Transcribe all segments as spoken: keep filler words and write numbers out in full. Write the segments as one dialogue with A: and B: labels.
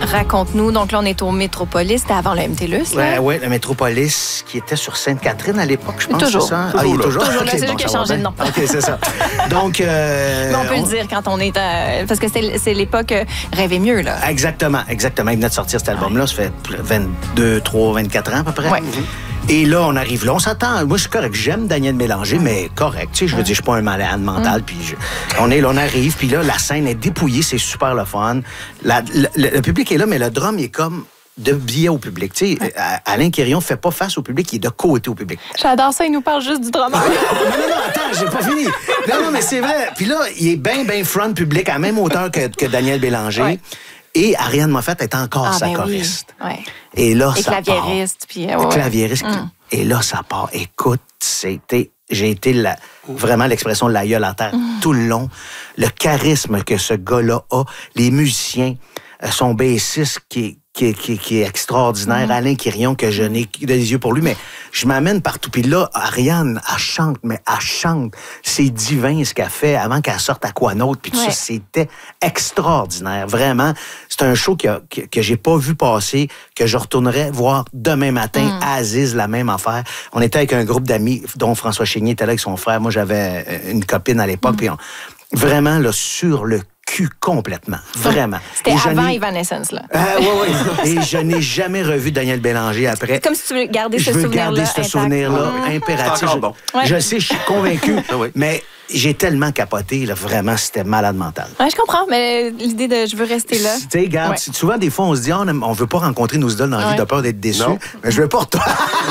A: raconte-nous. Donc là, on est au Métropolis. C'était avant le M T L U S, là?
B: Oui, ouais, le Métropolis qui était sur Sainte-Catherine à l'époque, je pense.
A: Toujours.
B: C'est ça?
A: Toujours
B: Ah, il est toujours.
A: Toujours là,
B: Okay,
A: c'est
B: bon,
A: lui qui a
B: ça va
A: changé de
B: bien.
A: nom.
B: OK, c'est ça. Donc... Euh,
A: Mais on peut on... le dire quand on est à... Parce que c'est, c'est l'époque euh, Rêver mieux, là.
B: Exactement, exactement. Il venait de sortir cet album-là. Ça fait vingt-deux, trois, vingt-quatre ans à peu près.
A: Ouais.
B: Et là, on arrive là, on s'attend. Moi, je suis correct. J'aime Daniel Mélanger, mais correct. Tu sais, je veux dire, je suis pas un malade mental. Mm. Puis je... on est là, on arrive. Puis là, la scène est dépouillée. C'est super le fun. La, le, le, le public est là, mais le drum, il est comme de biais au public. Tu sais, Alain Quirion ne fait pas face au public, il est de côté au public.
A: J'adore ça, il nous parle juste du drummer.
B: non, non, non, attends, j'ai pas fini. Non, non, mais c'est vrai. Puis là, il est bien, bien front public, à la même hauteur que, que Daniel Bélanger. Ouais. Et Ariane Moffett est encore
A: ah,
B: sa
A: ben
B: choriste.
A: Oui. Ouais.
B: Et là,
A: et
B: ça part.
A: Claviériste. Puis, ouais,
B: claviériste.
A: Mm.
B: Et là, ça part. Écoute, c'était... J'ai été la, vraiment l'expression de la gueule à terre mm. tout le long. Le charisme que ce gars-là a, les musiciens, son bassiste qui est, qui est, qui est, qui est extraordinaire, mm. Alain Quirion, que je n'ai que des yeux pour lui, mais je m'amène partout. Puis là, Ariane, elle chante, mais elle chante. C'est divin ce qu'elle fait avant qu'elle sorte à quoi d'autre. Puis tout ouais. ça, c'était extraordinaire. Vraiment, c'est un show que, que, que j'ai pas vu passer, que je retournerai voir demain matin mm. à Aziz, la même affaire. On était avec un groupe d'amis, dont François Chénier était là avec son frère. Moi, j'avais une copine à l'époque. Mm. Puis on, vraiment, là, sur le cul complètement. Vraiment.
A: C'était avant Evanescence, là.
B: Ah, oui, oui. Et je n'ai jamais revu Daniel Bélanger après.
A: C'est comme si tu veux garder ce
B: souvenir-là. Je veux
A: souvenir-là
B: garder ce souvenir-là mmh. impératif.
C: C'est bon.
B: Je, ouais. je sais, je suis convaincu,
C: ah oui.
B: mais j'ai tellement capoté, là, vraiment, c'était malade mental.
A: Ouais, je comprends, mais l'idée de je veux rester là.
B: Tu sais, regarde, ouais. souvent, des fois, on se dit, oh, on ne veut pas rencontrer nos idoles dans la ouais. vie de peur d'être déçus. Non. Mais je veux pas retourner.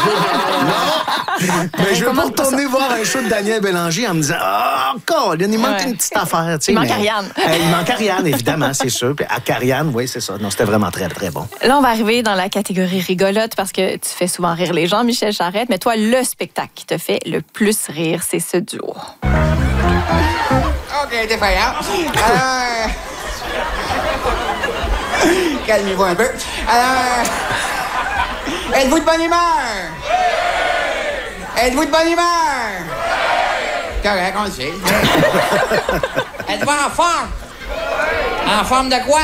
B: Mais je veux pas retourner voir un show de Daniel Bélanger en me disant, oh, God, il manque ouais. une petite affaire.
A: Il manque
B: mais,
A: Ariane.
B: Euh, il manque Ariane, évidemment, c'est sûr. Puis à Ariane, oui, c'est ça. Non, c'était vraiment très, très bon.
A: Là, on va arriver dans la catégorie rigolote parce que tu fais souvent rire les gens, Michel Charette. Mais toi, le spectacle qui te fait le plus rire, c'est ce duo.
D: OK, défaillant. Alors... Calmez-vous un peu. Alors... Êtes-vous de bonne humeur? Êtes-vous de bonne humeur? Correct, on le sait. Êtes-vous en forme? En forme de quoi?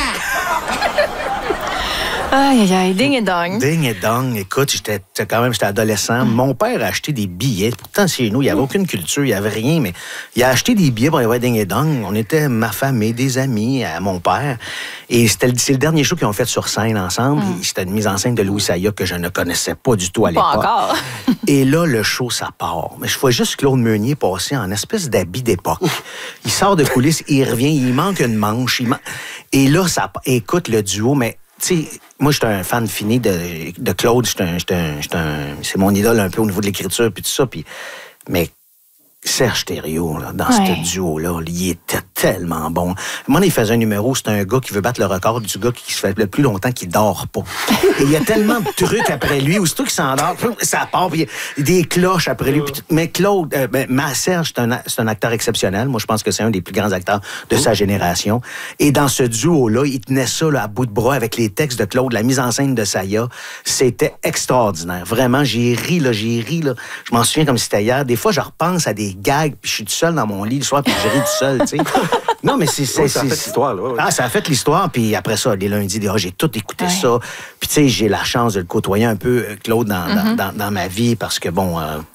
A: Aïe, aïe, aïe, ding et dong.
B: Ding et dong. Écoute, j'étais quand même, j'étais adolescent. Mm. Mon père a acheté des billets. Pourtant, chez nous, il n'y avait aucune culture, il n'y avait rien, mais il a acheté des billets pour aller voir Ding et dong. On était, ma famille, des amis, à mon père. Et c'était le, c'est le dernier show qu'ils ont fait sur scène ensemble. Mm. C'était une mise en scène de Louis Saya que je ne connaissais pas du tout à l'époque.
A: Pas encore.
B: Et là, le show, ça part. Mais je vois juste Claude Meunier passer en espèce d'habit d'époque. Il sort de coulisses, il revient, il manque une manche. Il man... Et là, ça écoute le duo, mais tu sais, moi, je suis un fan fini de, de Claude. J'étais un, j'étais un, j'étais un, c'est mon idole un peu au niveau de l'écriture puis tout ça. Puis, mais Serge Thériault, là, dans ouais. ce duo-là, il était tellement bon. Moi, il faisait un numéro, c'est un gars qui veut battre le record du gars qui se fait le plus longtemps qu'il dort pas. Et il y a tellement de trucs après lui, aussitôt qu'il s'endort, ça part, puis il y a des cloches après lui. Puis, mais Claude, euh, ben, ma Serge, c'est un, c'est un acteur exceptionnel. Moi, je pense que c'est un des plus grands acteurs de oh. sa génération. Et dans ce duo-là, il tenait ça là, à bout de bras avec les textes de Claude, la mise en scène de Saya. C'était extraordinaire. Vraiment, j'ai ri, là, j'ai ri, là. Je m'en souviens comme si c'était hier. Des fois, je repense à des gags, puis je suis tout seul dans mon lit le soir, puis je ris tout seul, tu sais. Non, mais c'est... c'est
C: oui, ça a fait l'histoire, là. Ouais.
B: Ah, ça a fait l'histoire, puis après ça, les lundis, oh, j'ai tout écouté ouais. ça. Puis tu sais, j'ai la chance de le côtoyer un peu, Claude, dans, mm-hmm. dans, dans, dans ma vie, parce que, bon... Euh,